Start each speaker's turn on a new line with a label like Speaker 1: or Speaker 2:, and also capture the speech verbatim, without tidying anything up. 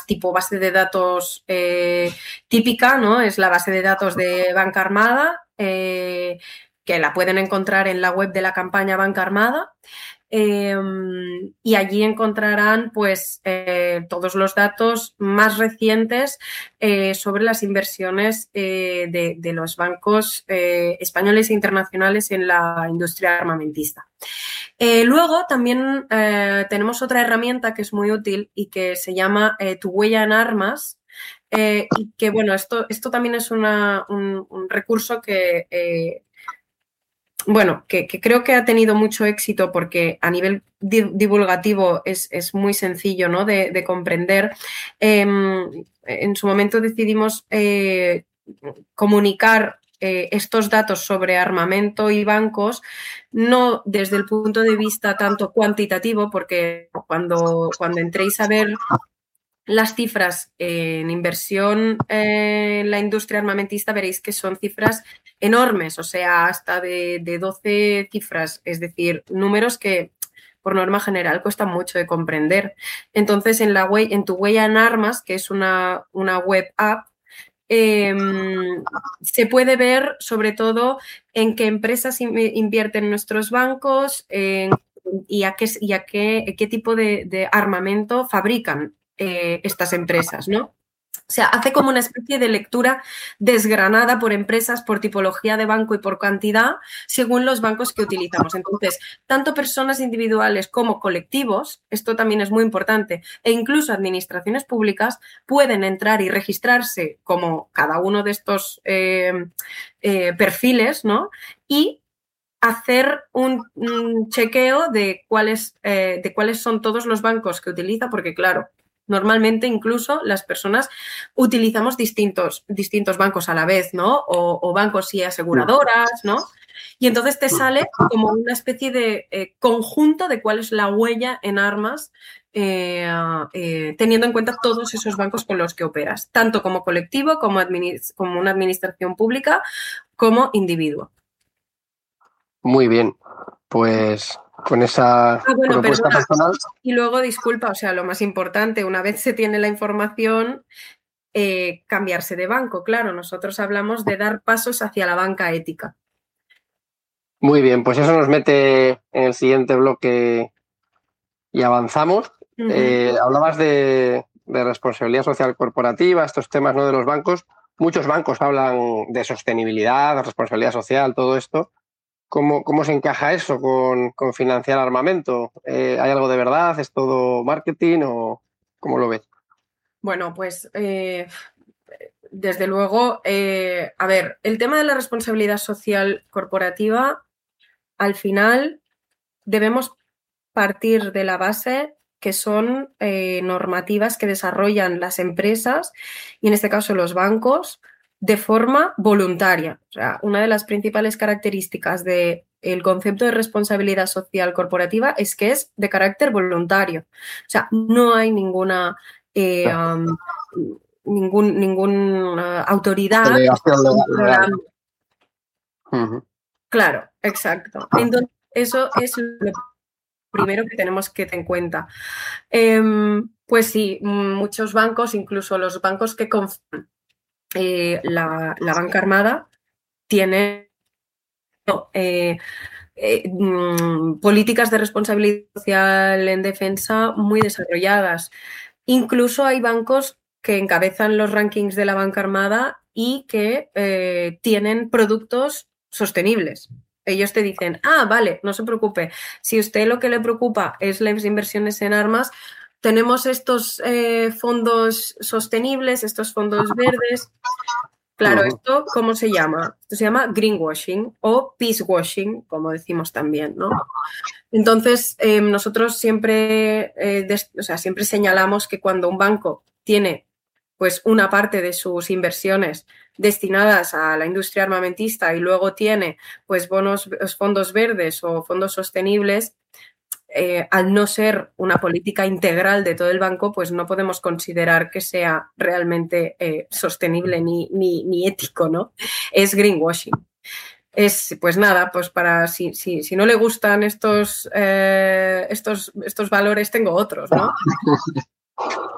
Speaker 1: tipo base de datos eh, típica, ¿no? Es la base de datos de Banca Armada, eh, que la pueden encontrar en la web de la campaña Banca Armada. Eh, y allí encontrarán pues eh, todos los datos más recientes eh, sobre las inversiones eh, de, de los bancos eh, españoles e internacionales en la industria armamentista. Eh, luego también eh, tenemos otra herramienta que es muy útil y que se llama eh, Tu huella en armas. Eh, y que bueno, esto, esto también es una, un, un recurso que eh, Bueno, que, que creo que ha tenido mucho éxito porque a nivel di- divulgativo es, es muy sencillo, ¿no? de, de comprender. Eh, en su momento decidimos eh, comunicar eh, estos datos sobre armamento y bancos, no desde el punto de vista tanto cuantitativo, porque cuando, cuando entréis a ver las cifras en inversión en la industria armamentista veréis que son cifras enormes, o sea, hasta de, de doce cifras, es decir, números que por norma general cuestan mucho de comprender. Entonces, en, la web, en Tu huella en armas, que es una, una web app, eh, se puede ver sobre todo en qué empresas invierten nuestros bancos en, y a, qué, y a qué, qué tipo de, de armamento fabrican Eh, estas empresas, ¿no? O sea, hace como una especie de lectura desgranada por empresas, por tipología de banco y por cantidad, según los bancos que utilizamos. Entonces, tanto personas individuales como colectivos, esto también es muy importante, e incluso administraciones públicas pueden entrar y registrarse como cada uno de estos eh, eh, perfiles, ¿no? Y hacer un, un chequeo de cuáles, eh, de cuáles son todos los bancos que utiliza, porque claro, normalmente incluso las personas utilizamos distintos, distintos bancos a la vez, ¿no? O, o bancos y aseguradoras, ¿no? Y entonces te sale como una especie de eh, conjunto de cuál es la huella en armas, eh, eh, teniendo en cuenta todos esos bancos con los que operas, tanto como colectivo, como, administ- como una administración pública, como individuo.
Speaker 2: Muy bien, pues con esa
Speaker 1: ah, bueno,
Speaker 2: propuesta
Speaker 1: perdona.
Speaker 2: personal.
Speaker 1: Y luego, disculpa, o sea, lo más importante, una vez se tiene la información, eh, cambiarse de banco. Claro, nosotros hablamos de dar pasos hacia la banca ética.
Speaker 2: Muy bien, pues eso nos mete en el siguiente bloque y avanzamos. Uh-huh. Eh, hablabas de, de responsabilidad social corporativa, estos temas, ¿no?, de los bancos. Muchos bancos hablan de sostenibilidad, de responsabilidad social, todo esto. ¿Cómo, cómo se encaja eso con, con financiar armamento? Eh, ¿Hay algo de verdad? ¿Es todo marketing o cómo lo ves?
Speaker 1: Bueno, pues eh, desde luego, eh, a ver, el tema de la responsabilidad social corporativa, al final debemos partir de la base que son eh, normativas que desarrollan las empresas y en este caso los bancos de forma voluntaria. O sea, una de las principales características del concepto de responsabilidad social corporativa es que es de carácter voluntario. O sea, no hay ninguna eh, um, ningún, ninguna autoridad.
Speaker 2: Legal.
Speaker 1: Uh-huh. Claro, exacto. Entonces, eso es lo primero que tenemos que tener en cuenta. Eh, pues sí, muchos bancos, incluso los bancos que conforman eh, la, la banca armada, tienen eh, eh, mm, políticas de responsabilidad social en defensa muy desarrolladas. Incluso hay bancos que encabezan los rankings de la banca armada y que eh, tienen productos sostenibles. Ellos te dicen, ah, vale, no se preocupe, si usted lo que le preocupa es las inversiones en armas, tenemos estos eh, fondos sostenibles, estos fondos verdes. Claro, ¿esto cómo se llama? Esto se llama greenwashing o peacewashing, como decimos también, ¿no? Entonces, eh, nosotros siempre, eh, des, o sea, siempre señalamos que cuando un banco tiene pues, una parte de sus inversiones destinadas a la industria armamentista y luego tiene pues, bonos, fondos verdes o fondos sostenibles, eh, al no ser una política integral de todo el banco, pues no podemos considerar que sea realmente eh, sostenible ni, ni, ni ético, ¿no? Es greenwashing. Es, pues nada, pues para si, si, si no le gustan estos, eh, estos, estos valores, tengo otros, ¿no?